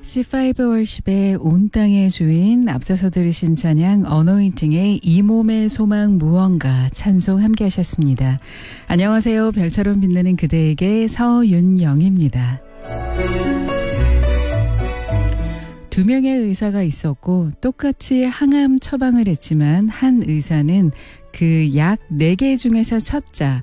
C5 월십의 온 땅의 주인, 앞서서 들으신 찬양 어노인팅의 이 몸의 소망 무언가 찬송 함께 하셨습니다. 안녕하세요. 별처럼 빛나는 그대에게 서윤영입니다. 두 명의 의사가 있었고 똑같이 항암 처방을 했지만 한 의사는 그 약 4개 중에서 첫자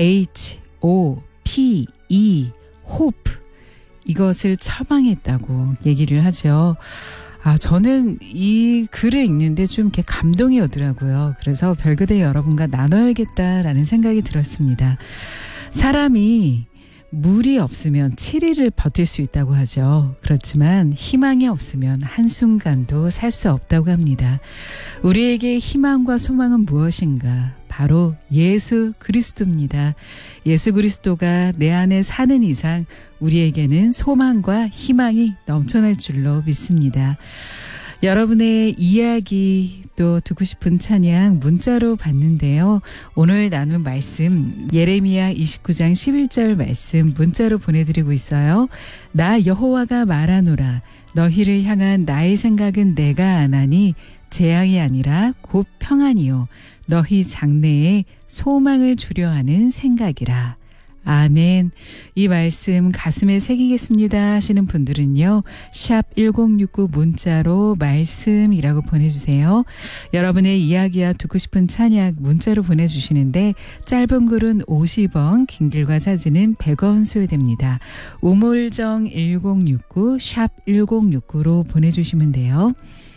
H-O-P-E, hope 이것을 처방했다고 얘기를 하죠. 저는 이 글을 읽는데 좀 이렇게 감동이 오더라고요. 그래서 별그대 여러분과 나눠야겠다라는 생각이 들었습니다. 사람이 물이 없으면 7일을 버틸 수 있다고 하죠. 그렇지만 희망이 없으면 한순간도 살 수 없다고 합니다. 우리에게 희망과 소망은 무엇인가? 바로 예수 그리스도입니다. 예수 그리스도가 내 안에 사는 이상 우리에게는 소망과 희망이 넘쳐날 줄로 믿습니다. 여러분의 이야기 또 듣고 싶은 찬양 문자로 받는데요. 오늘 나눈 말씀 예레미야 29장 11절 말씀 문자로 보내드리고 있어요. 나 여호와가 말하노라. 너희를 향한 나의 생각은 내가 아나니 재앙이 아니라 곧 평안이요. 너희 장래에 소망을 주려 하는 생각이라. 아멘. 이 말씀 가슴에 새기겠습니다 하시는 분들은요. 샵 1069 문자로 말씀이라고 보내주세요. 여러분의 이야기와 듣고 싶은 찬양 문자로 보내주시는데 짧은 글은 50원, 긴 글과 사진은 100원 소요됩니다. 우물정 1069 샵 1069로 보내주시면 돼요.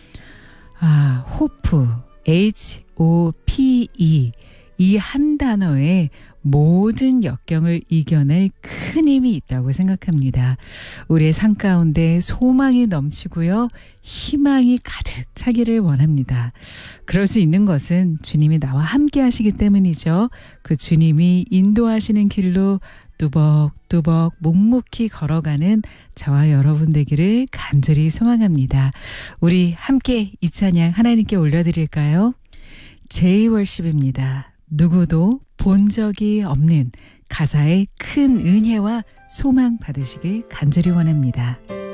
호프 H-O-P-E 이 한 단어에 모든 역경을 이겨낼 큰 힘이 있다고 생각합니다. 우리의 삶 가운데 소망이 넘치고요. 희망이 가득 차기를 원합니다. 그럴 수 있는 것은 주님이 나와 함께 하시기 때문이죠. 그 주님이 인도하시는 길로 뚜벅뚜벅 묵묵히 걸어가는 저와 여러분 되기를 간절히 소망합니다. 우리 함께 이 찬양 하나님께 올려드릴까요? 제이월십입니다. 누구도 본 적이 없는 가사의 큰 은혜와 소망 받으시길 간절히 원합니다.